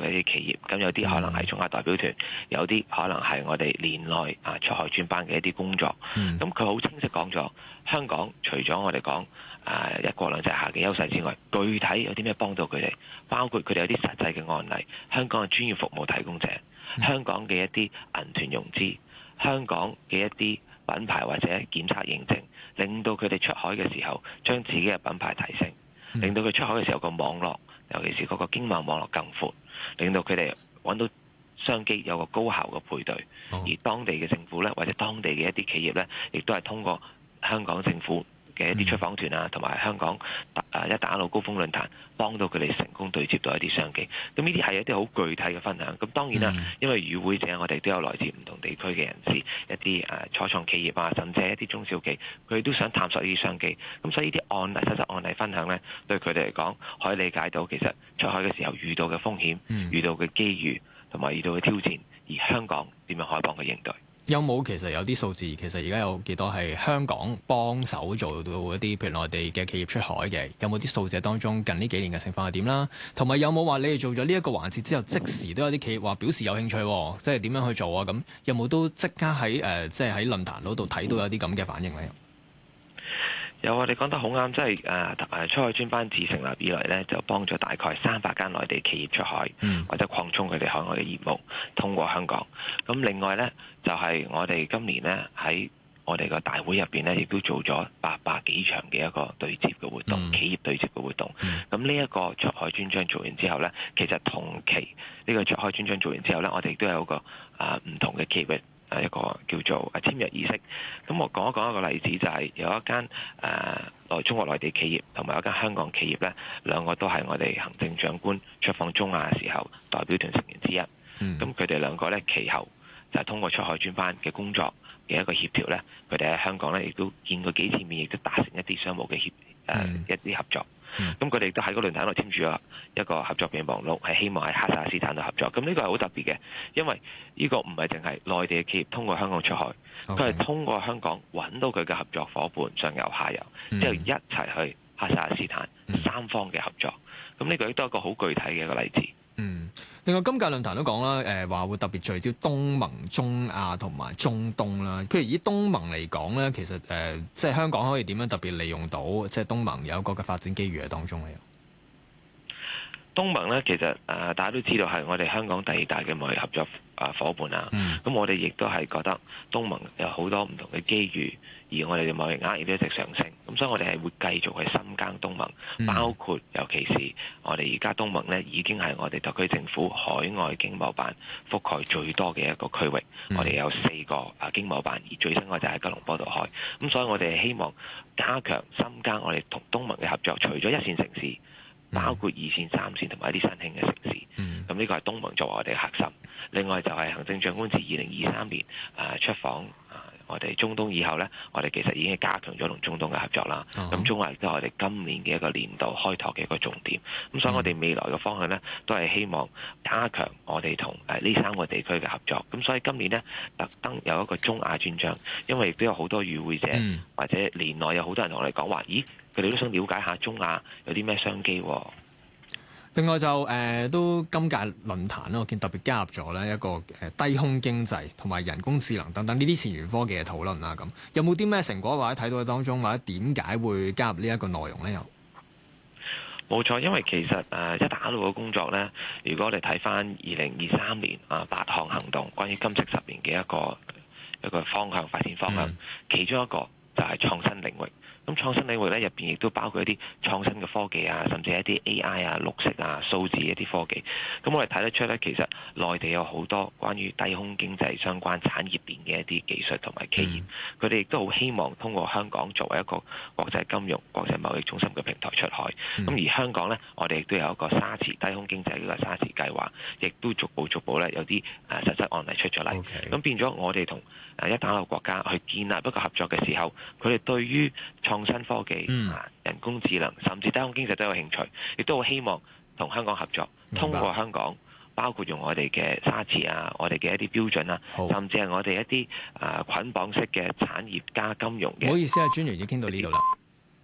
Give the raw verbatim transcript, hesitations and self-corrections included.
嘅一啲企業，咁有啲可能係中亞代表團，有啲可能係我哋年內啊出海專班嘅一啲工作。咁佢好清晰講咗，香港除咗我哋講誒一國兩制下嘅優勢之外，具體有啲咩幫到佢哋？包括佢哋有啲實際嘅案例，香港嘅專業服務提供者，香港嘅一啲銀團融資，香港嘅一啲品牌或者檢測認證，令到佢哋出海嘅時候將自己嘅品牌提升，令到佢出海嘅時候個網絡，尤其是嗰個經貿網絡更闊，令到佢哋揾到商機有個高效嘅配對，而當地嘅政府呢，或者當地嘅一啲企業呢，亦都係通過香港政府嘅一啲出訪團啊，同埋香港誒一帶一路高峰論壇，幫到佢哋成功對接到一啲商機。咁呢啲係一啲好具體嘅分享。咁當然啦，嗯、因為與會者我哋都有來自唔同地區嘅人士，一啲誒初創企業啊，甚至係一啲中小企，佢哋都想探索呢啲商機。咁所以呢啲案例、實質案例分享呢，對佢哋嚟講，可以理解到其實出海嘅時候遇到嘅風險、嗯、遇到嘅機遇同埋遇到嘅挑戰，而香港點樣可以幫佢應對。 有冇其實有啲數字？其實而家有幾多係香港幫手做到一啲譬如內地嘅企業出海嘅？有冇啲數字當中近呢幾年嘅情況係點啦？同埋有冇話你哋做咗呢一個環節之後，即時都有啲企業話表示有興趣，即係點樣去做啊？咁有冇都即刻喺誒即係喺論壇嗰度睇到有啲咁嘅反應咧？ 有啊，你講得好啱，即係誒誒出海專班自成立以來呢，就幫咗大概三百間內地企業出海，嗯、或者擴充佢哋海外嘅業務，通過香港。咁另外呢，就係、是、我哋今年呢，喺我哋個大會入邊呢，亦都做咗八百幾場嘅一個對接嘅活動，嗯、企業對接嘅活動。咁呢一個出海專章做完之後呢，其實同期呢個出海專章做完之後呢，我哋亦都有個啊唔、呃、同嘅企業。誒一個叫做誒簽約儀式，咁我講一講一個例子，就係、是、有一間誒內中國內地企業同埋一間香港企業咧，兩個都係我哋行政長官出訪中亞嘅時候代表團成員之一。咁佢哋兩個咧，其後就係通過出海專班嘅工作嘅一個協調咧，佢哋喺香港咧亦都見過幾次面，亦都達成一啲商務嘅協誒、呃嗯、一啲合作。咁佢哋都喺個論壇度簽署咗一個合作備忘錄，係希望喺哈薩克斯坦度合作。咁呢個係好特別嘅，因為呢個唔係淨係內地嘅企業通過香港出海，佢係 Okay. 通過香港揾到佢嘅合作伙伴上游下游，之後、mm. 一齊去哈薩克斯坦，mm. 三方嘅合作。咁呢個亦都係一個好具體嘅一個例子。 嗯，另外今屆論壇都講啦，誒、呃、話會特別聚焦東盟、中亞同埋中東啦。譬如以東盟嚟講咧，其實誒、呃、即係香港可以點樣特別利用到即係東盟有一個嘅發展機遇喺當中咧？ 東盟咧，其實誒、呃、大家都知道係我哋香港第二大嘅貿易合作啊夥伴啊。咁、嗯、我哋亦都係覺得東盟有好多唔同嘅機遇，而我哋嘅貿易額亦都一直上升。咁所以我哋係會繼續去深耕東盟，嗯、包括尤其是我哋而家東盟咧已經係我哋特區政府海外經貿辦覆蓋最多嘅一個區域。嗯、我哋有四個啊經貿辦，而最新我就喺吉隆坡度開。咁所以我哋希望加強深耕我哋同東盟嘅合作，除咗一線城市，包括二線、三線同埋一啲新興嘅城市，咁呢、嗯、個係東盟作為我哋嘅核心。另外就係行政長官自二零二三年誒、呃、出訪啊、呃，我哋中東以後呢，我哋其實已經加強咗同中東嘅合作啦。咁、哦、中亞亦都係我哋今年嘅一個年度開拓嘅一個重點。咁所以我哋未來嘅方向呢，都係希望加強我哋同誒呢三個地區嘅合作。咁所以今年呢，特登有一個中亞專章，因為亦都有好多與會者、嗯、或者年內有好多人同我哋講話，咦？佢哋都想了解下中亞有啲咩商機。 另外就誒、呃、都今屆論壇咧，我見特別加入咗咧一個誒低空經濟同埋人工智能等等呢啲前沿科技嘅討論啦。咁有冇啲咩成果或者睇到喺當中，或者點解會加入呢一個內容咧？又冇錯，因為其實誒一帶一路嘅工作咧，如果我哋睇翻二零二三年啊八項行動，關於金色十年嘅一個一個方向發展方向，嗯、其中一個就係創新領域。咁創新領域咧入邊亦都包括一啲創新嘅科技啊，甚至係一啲 A I 啊、綠色啊、數字一啲科技。咁我哋睇得出咧，其實內地有好多關於低空經濟相關產業鏈嘅一啲技術同埋企業，佢哋亦都好希望通過香港作為一個國際金融、國際貿易中心嘅平台出海。咁、嗯、而香港咧，我哋亦都有一個沙池低空經濟嘅個沙池計劃，亦都逐步逐步咧有啲誒實質案例出咗嚟。咁 Okay. 變咗我哋同誒一帶一路國家去建立一個合作嘅時候，佢哋對於創新科技、嗯、人工智能，甚至低空經濟都有興趣，亦都好希望同香港合作，通過香港，包括用我哋嘅沙池啊，我哋嘅一啲標準啊，好甚至係我哋一啲誒捆綁式嘅產業加金融嘅。 唔好意思啊，專員已經傾到呢度啦。